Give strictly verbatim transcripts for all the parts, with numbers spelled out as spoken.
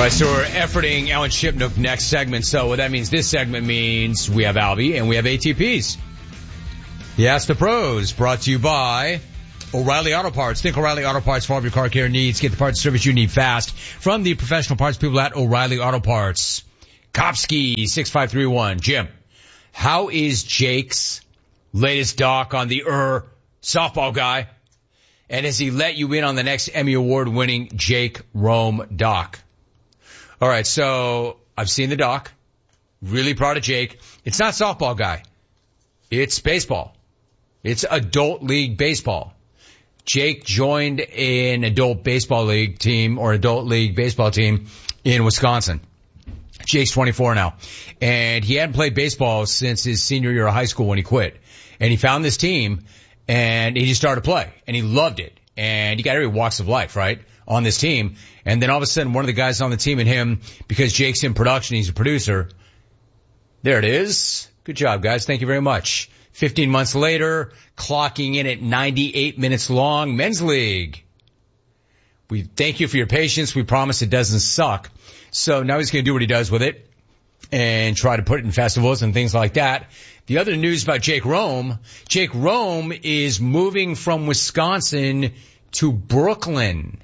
All right, so we're efforting Alan Shipnook next segment. So what that means, this segment means we have Albie and we have A T Ps. The Ask the Pros, brought to you by O'Reilly Auto Parts. Think O'Reilly Auto Parts for all of your car care needs. Get the parts service you need fast from the professional parts people at O'Reilly Auto Parts. Kopsky, six five three one. Jim, how is Jake's latest doc on the er softball guy? And has he let you in on the next Emmy Award-winning Jake Rome doc? All right, so I've seen the doc. Really proud of Jake. It's not softball guy. It's baseball. It's adult league baseball. Jake joined an adult baseball league team or adult league baseball team in Wisconsin. Jake's twenty-four now. And he hadn't played baseball since his senior year of high school when he quit. And he found this team and he just started to play. And he loved it. And you got every walks of life, right, on this team. And then all of a sudden, one of the guys on the team and him, because Jake's in production, he's a producer. There it is. Good job, guys. Thank you very much. Fifteen months later, clocking in at ninety-eight minutes long, men's league. We thank you for your patience. We promise it doesn't suck. So now he's going to do what he does with it and try to put it in festivals and things like that. The other news about Jake Rome, Jake Rome is moving from Wisconsin to Brooklyn.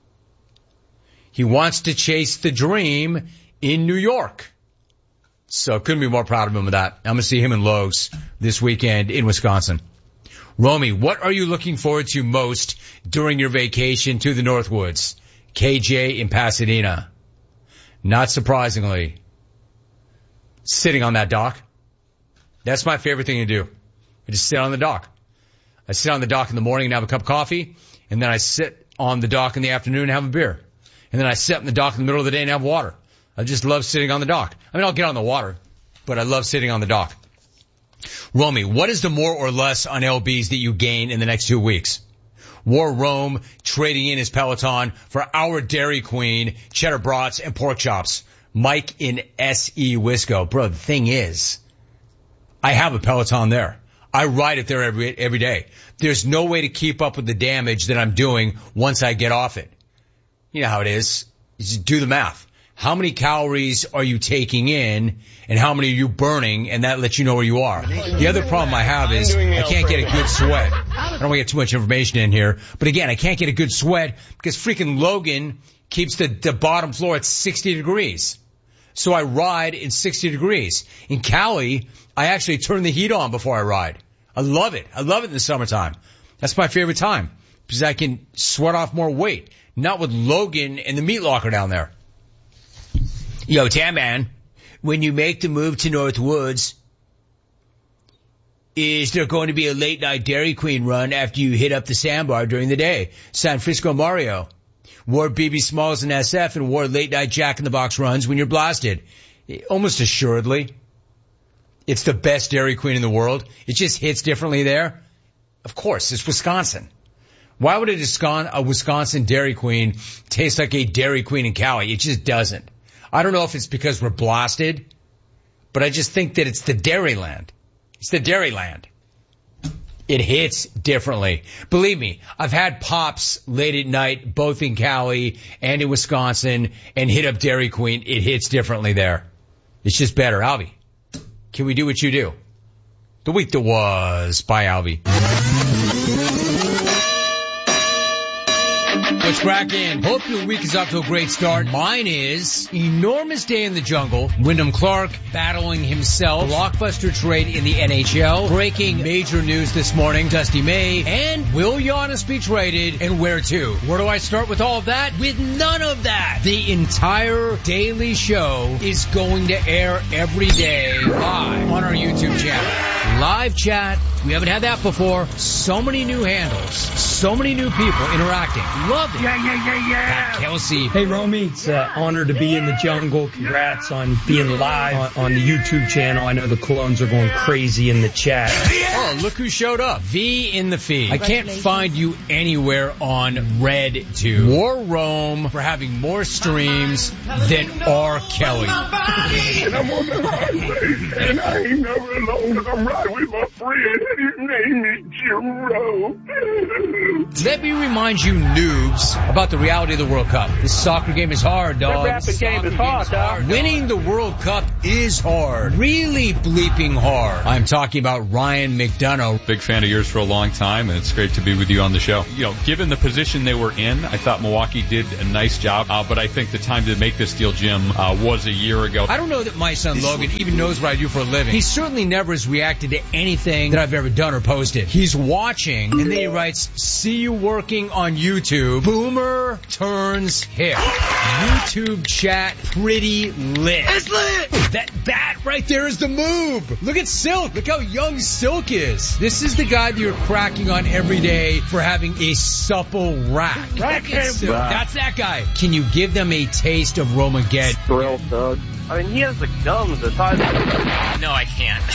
He wants to chase the dream in New York. So couldn't be more proud of him with that. I'm going to see him in Lowe's this weekend in Wisconsin. Romy, what are you looking forward to most during your vacation to the Northwoods? K J in Pasadena. Not surprisingly, sitting on that dock. That's my favorite thing to do. I just sit on the dock. I sit on the dock in the morning and have a cup of coffee, and then I sit on the dock in the afternoon and have a beer. And then I sit on the dock in the middle of the day and have water. I just love sitting on the dock. I mean, I'll get on the water, but I love sitting on the dock. Romy, what is the more or less on L Bs that you gain in the next two weeks? War Rome trading in his Peloton for our Dairy Queen, cheddar brats, and pork chops. Mike in S E Wisco. Bro, the thing is, I have a Peloton there. I ride it there every every day. There's no way to keep up with the damage that I'm doing once I get off it. You know how it is. You just do the math. How many calories are you taking in and how many are you burning, and that lets you know where you are. The other problem I have is I can't get a good sweat. I don't want to get too much information in here, but again, I can't get a good sweat because freaking Logan keeps the, the bottom floor at sixty degrees. So I ride in sixty degrees. In Cali, I actually turn the heat on before I ride. I love it. I love it in the summertime. That's my favorite time because I can sweat off more weight. Not with Logan and the meat locker down there. Yo, Tam Man, when you make the move to Northwoods, is there going to be a late night Dairy Queen run after you hit up the sandbar during the day? San Francisco Mario. Wore B B Smalls and S F and wore late night Jack in the Box runs when you're blasted. Almost assuredly. It's the best Dairy Queen in the world. It just hits differently there. Of course, it's Wisconsin. Why would a Wisconsin Dairy Queen taste like a Dairy Queen in Cali? It just doesn't. I don't know if it's because we're blasted, but I just think that it's the Dairyland. It's the Dairyland. It hits differently. Believe me, I've had Pops late at night, both in Cali and in Wisconsin, and hit up Dairy Queen. It hits differently there. It's just better. Albie, can we do what you do? The week that was. Bye, Albie. What's cracking? Hope your week is off to a great start. Mine is enormous day in the jungle. Wyndham Clark battling himself. Blockbuster trade in the N H L. Breaking major news this morning. Dusty May. And will Giannis be traded? And where to? Where do I start with all of that? With none of that. The entire daily show is going to air every day live on our YouTube channel. Live chat. We haven't had that before. So many new handles. So many new people interacting. Love it. Yeah, yeah, yeah, yeah. Pat Kelsey. Hey, Romy. It's an honor to be in the jungle. Congrats on being live on, on the YouTube channel. I know the clones are going crazy in the chat. Oh, look who showed up. V in the feed. I can't find you anywhere on Red two. War Rome for having more streams than R. Kelly. And I'm on the highway, and I ain't never alone. I'm riding with my friend, and his name is Jim Rowe. Let me remind you noobs this about the reality of the World Cup. This soccer game is hard, dog. That rapping game is hard, dog. Winning the World Cup is hard. Really bleeping hard. I'm talking about Ryan McDonough. Big fan of yours for a long time, and it's great to be with you on the show. You know, given the position they were in, I thought Milwaukee did a nice job, uh, but I think the time to make this deal, Jim, uh, was a year ago. I don't know that my son Logan even knows what I do for a living. He certainly never has reacted to anything that I've ever done or posted. He's watching, and then he writes, see you working on YouTube. Boomer turns hip. YouTube chat pretty lit. It's lit! That, that right there is the move. Look at Silk. Look how young Silk is. This is the guy that you're cracking on every day for having a supple rack. Rack him. That's that guy. Can you give them a taste of Romageddon? Thrill, Doug. I mean, he has the gums the size of... No, I can't.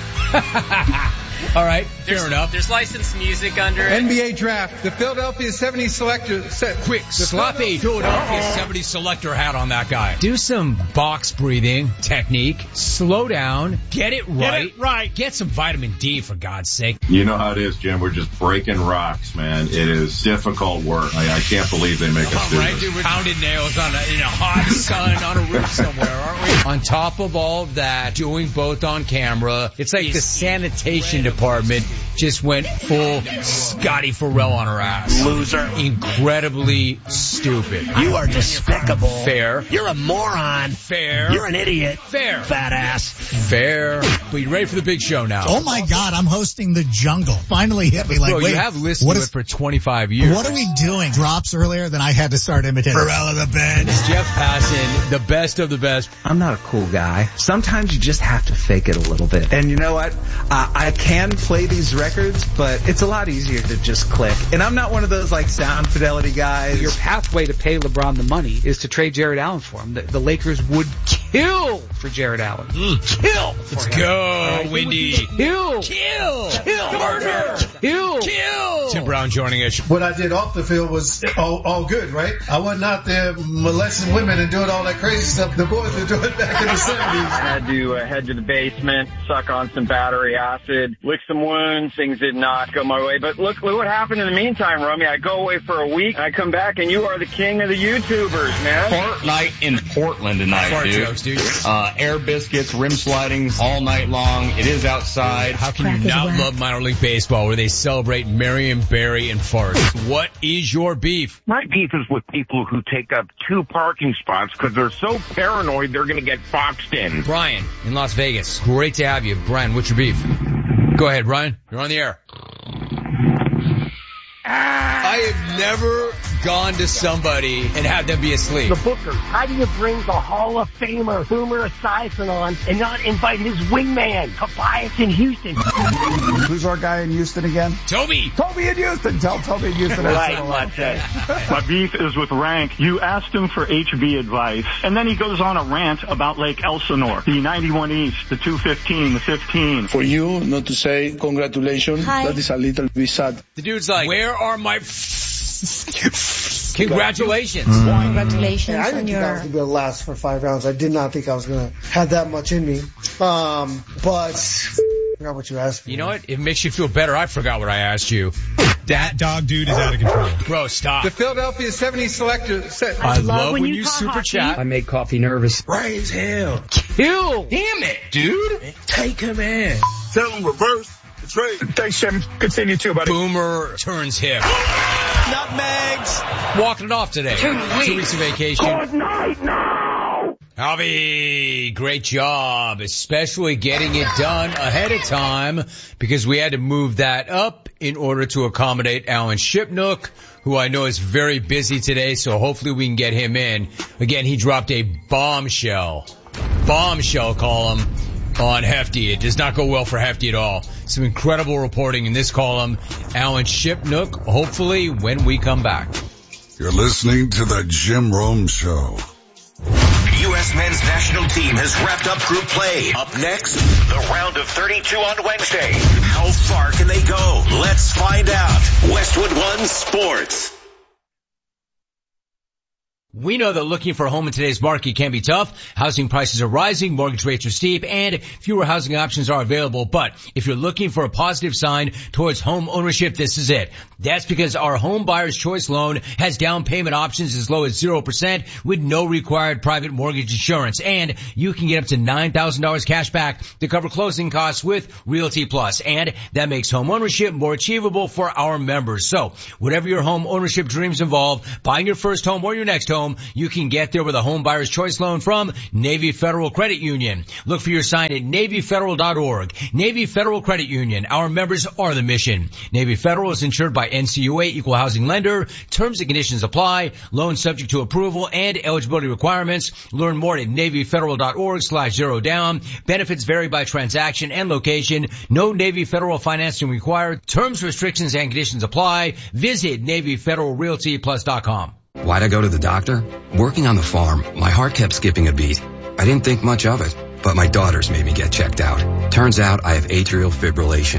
All right, there's, fair enough. There's licensed music under it. N B A draft. The Philadelphia seventies selector set. Quick, slap a Philadelphia seventies selector hat on that guy. Do some box breathing technique. Slow down. Get it right. Get it right. Get some vitamin D, for God's sake. You know how it is, Jim. We're just breaking rocks, man. It is difficult work. I, I can't believe they make us do right, this. Dude, we're pounding nails on a, in a hot sun on a roof somewhere, aren't we? On top of all of that, doing both on camera, it's like the sanitation department just went full Scotty Farrell on her ass. Loser. Incredibly stupid. You are despicable. Fair. You're a moron. Fair. You're an idiot. Fair. Fat ass. Fair. But you ready for the big show now? Oh my God, I'm hosting The Jungle. Finally hit me like, Bro, wait. you have listened to is, it for twenty-five years. What are we doing? Drops earlier, then I had to start imitating. Pharrell of the bench. Jeff Passan, the best of the best. I'm not a cool guy. Sometimes you just have to fake it a little bit. And you know what? Uh, I can play these records, but it's a lot easier to just click. And I'm not one of those like sound fidelity guys. Your pathway to pay LeBron the money is to trade Jared Allen for him. The, the Lakers would kill for Jared Allen. Mm. Kill. Let's go, right, Windy. Kill. Kill. Kill. Murder. Kill. Kill. Tim Brown joining us. What I did off the field was all, all good, right? I wasn't out there molesting women and doing all that crazy stuff the boys were doing back in the seventies. I had to uh, head to the basement, suck on some battery acid, lick some wounds. Things did not go my way. But look, look what happened in the meantime, Romy. I go away for a week, and I come back, and you are the king of the YouTubers, man. Fart night in Portland tonight, Fart dude. Jokes, dude. Uh, air biscuits, rim slidings all night long. It is outside. How can you not love minor league baseball where they celebrate Marion Barry and farts? What is your beef? My beef is with people who take up two parking spots because they're so paranoid they're going to get boxed in. Brian in Las Vegas. Great to have you. Brian, what's your beef? Go ahead, Brian. You're on the air. I have never gone to somebody and had them be asleep. The Booker. How do you bring the Hall of Famer Boomer Esiason on and not invite his wingman, Tobias in Houston? Who's our guy in Houston again? Toby. Toby in Houston. Tell Toby in Houston. Right, Monte. My beef is with Rank. You asked him for H B advice, and then he goes on a rant about Lake Elsinore, the ninety-one East, the two fifteen, the fifteen. For you not to say congratulations, Hi. That is a little bit sad. The dude's like, where are my... Congratulations. Mm. Congratulations yeah, I didn't on think your... I was going to be able to last for five rounds. I did not think I was going to have that much in me. Um, but I forgot what you asked me. You know what? It makes you feel better. I forgot what I asked you. That dog dude is out of control. Bro, stop. The Philadelphia seventies selector set. I, I love, love when, when you, you super hockey. Chat. I make coffee nervous. Right as hell. Kill. Damn it, dude. Take him in. Tell him reverse. Trade. Thanks, Jim. Good seeing you too, buddy. Boomer turns hip. Nutmegs. Walking it off today. Two weeks. Two weeks of vacation. Good night now. Albie, great job, especially getting it done ahead of time because we had to move that up in order to accommodate Alan Shipnook, who I know is very busy today, so hopefully we can get him in. Again, he dropped a bombshell, bombshell column on Hefty. It does not go well for Hefty at all. Some incredible reporting in this column. Alan Shipnook, hopefully when we come back. You're listening to the Jim Rome Show. U S men's national team has wrapped up group play. Up next, the round of thirty-two on Wednesday. How far can they go? Let's find out. Westwood One Sports. We know that looking for a home in today's market can be tough. Housing prices are rising, mortgage rates are steep, and fewer housing options are available. But if you're looking for a positive sign towards home ownership, this is it. That's because our Home Buyer's Choice loan has down payment options as low as zero percent with no required private mortgage insurance. And you can get up to nine thousand dollars cash back to cover closing costs with Realty Plus. And that makes home ownership more achievable for our members. So whatever your home ownership dreams involve, buying your first home or your next home, you can get there with a Home Buyer's Choice loan from Navy Federal Credit Union. Look for your sign at Navy Federal dot org. Navy Federal Credit Union. Our members are the mission. Navy Federal is insured by N C U A Equal Housing Lender. Terms and conditions apply. Loan subject to approval and eligibility requirements. Learn more at Navy Federal dot org slash zero down. Benefits vary by transaction and location. No Navy Federal financing required. Terms, restrictions, and conditions apply. Visit Navy Federal Realty Plus dot com. Why'd I go to the doctor? Working on the farm, my heart kept skipping a beat. I didn't think much of it, but my daughters made me get checked out. Turns out I have atrial fibrillation.